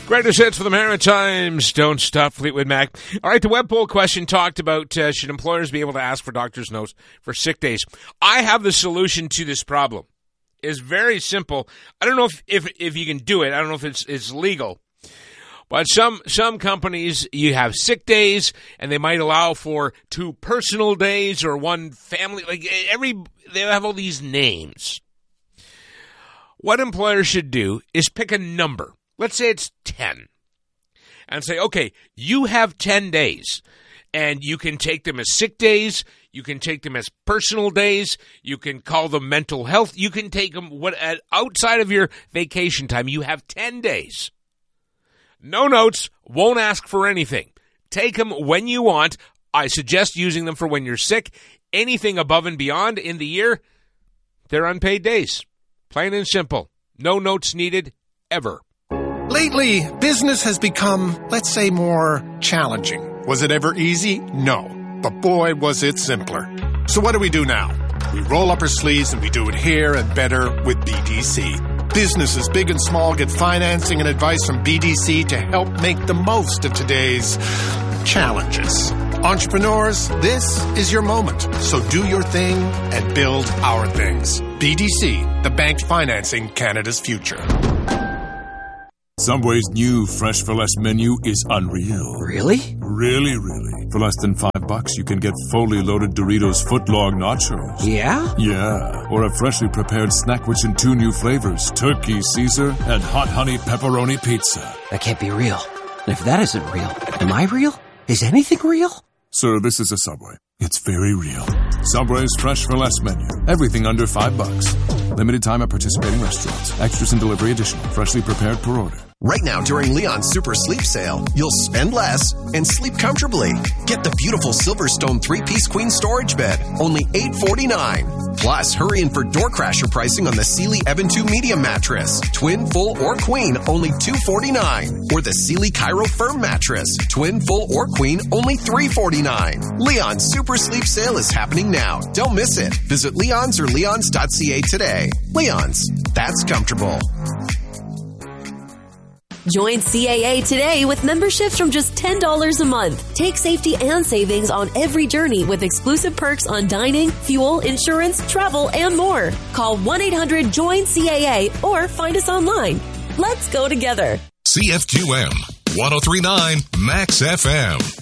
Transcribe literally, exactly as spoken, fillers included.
Greatest hits for the Maritimes. Don't stop, Fleetwood Mac. All right, the web poll question talked about uh, should employers be able to ask for doctor's notes for sick days. I have the solution to this problem. It's very simple. I don't know if, if, if you can do it. I don't know if it's, it's legal. But some some companies, you have sick days, and they might allow for two personal days or one family. Like every, they have all these names. What employers should do is pick a number. Let's say it's ten. And say, okay, you have ten days. And you can take them as sick days. You can take them as personal days. You can call them mental health. You can take them what, outside of your vacation time. You have ten days. No notes, won't ask for anything. Take them when you want. I suggest using them for when you're sick. Anything above and beyond in the year, they're unpaid days. Plain and simple. No notes needed, ever. Lately, business has become, let's say, more challenging. Was it ever easy? No. But boy, was it simpler. So what do we do now? We roll up our sleeves and we do it here and better with B D C. Businesses big and small get financing and advice from B D C to help make the most of today's challenges. Entrepreneurs, this is your moment. So do your thing and build our things. B D C, the bank financing Canada's future. Subway's new Fresh for Less menu is unreal. Really? Really, really. For less than five bucks, you can get fully loaded Doritos footlong nachos. Yeah? Yeah. Or a freshly prepared snack which in two new flavors, turkey Caesar and hot honey pepperoni pizza. That can't be real. If that isn't real, am I real? Is anything real? Sir, this is a Subway. It's very real. Subway's Fresh for Less menu. Everything under five bucks. Limited time at participating restaurants. Extras and delivery additional. Freshly prepared per order. Right now, during Leon's Super Sleep Sale, you'll spend less and sleep comfortably. Get the beautiful Silverstone three-piece queen storage bed, only eight forty-nine. Plus, hurry in for door crasher pricing on the Sealy Evan two medium mattress, twin, full, or queen, only two forty-nine. Or the Sealy Cairo firm mattress, twin, full, or queen, only three forty-nine. Leon's Super Sleep Sale is happening now. Don't miss it. Visit Leon's or leons dot c a today. Leon's, that's comfortable. Join C A A today with memberships from just ten dollars a month. Take safety and savings on every journey with exclusive perks on dining, fuel, insurance, travel, and more. Call one eight hundred join C A A or find us online. Let's go together. C F Q M one oh three point nine Max F M.